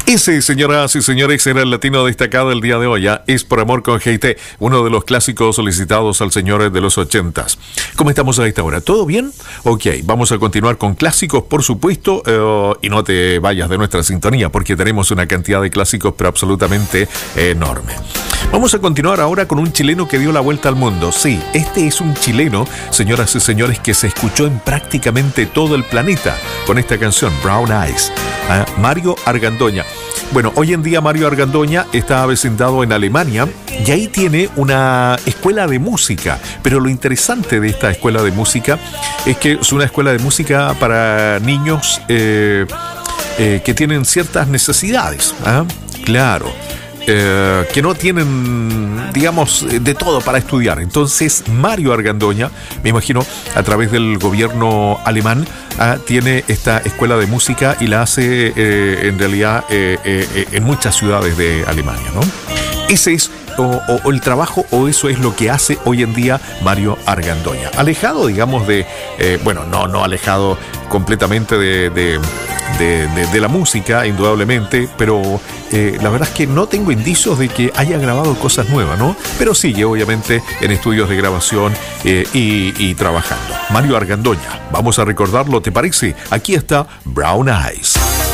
Ese, señoras y señores, era el latino destacado el día de hoy. Es por amor con GT, uno de los clásicos solicitados al señor de los 80s. ¿Cómo estamos a esta hora? ¿Todo bien? Ok, vamos a continuar con clásicos, por supuesto, y no te vayas de nuestra sintonía porque tenemos una cantidad de clásicos pero absolutamente enorme. Vamos a continuar ahora con un chileno que dio la vuelta al mundo. Sí, este es un chileno, señoras y señores, que se escuchó en prácticamente todo el planeta con esta canción, Brown Eyes. Mario Argandoña. Bueno, hoy en día Mario Argandoña está avecindado en Alemania y ahí tiene una escuela de música. Pero lo interesante de esta escuela de música es que es una escuela de música para niños que tienen ciertas necesidades. Claro. Que no tienen, digamos, de todo para estudiar. Entonces Mario Argandoña, me imagino, a través del gobierno alemán, tiene esta escuela de música y la hace en realidad en muchas ciudades de Alemania, ¿no? Ese es o el trabajo, o eso es lo que hace hoy en día Mario Argandoña. Alejado, digamos, no alejado completamente de la música, indudablemente, pero la verdad es que no tengo indicios de que haya grabado cosas nuevas, ¿no? Pero sigue, obviamente, en estudios de grabación y trabajando. Mario Argandoña, vamos a recordarlo, ¿te parece? Aquí está Brown Eyes.